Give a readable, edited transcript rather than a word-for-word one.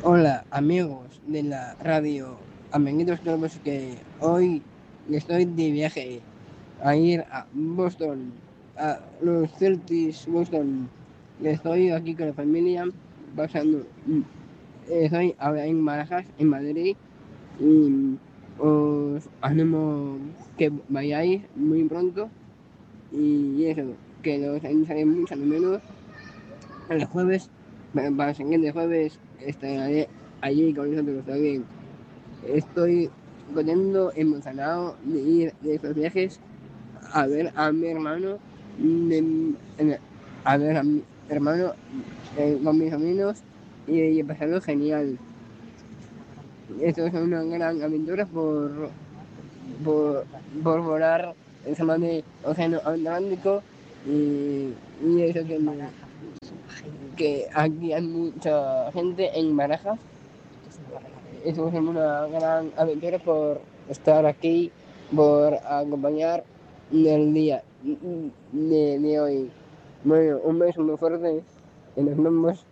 Hola amigos de la radio, amiguitos todos que hoy estoy de viaje a ir a Boston, a los Celtics Boston. Estoy aquí con la familia pasando, estoy ahora en Barajas, en Madrid, y os animo que vayáis muy pronto y eso, que los echaré mucho de menos. El jueves, para el siguiente jueves, estaré allí con nosotros también. Estoy contento, emocionado de ir de estos viajes a ver a mi hermano, a ver a mi hermano con mis amigos y pasarlo genial. Esto es una gran aventura por, por volar encima del océano Atlántico y eso que aquí hay mucha gente en Barajas. Eso es una gran aventura por estar aquí, por acompañar el día de hoy. Bueno, un beso muy fuerte y nos vemos